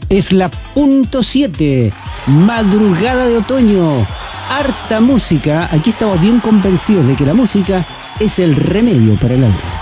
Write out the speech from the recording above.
Es la punto 7, madrugada de otoño, harta música. Aquí estamos bien convencidos de que la música es el remedio para el alma.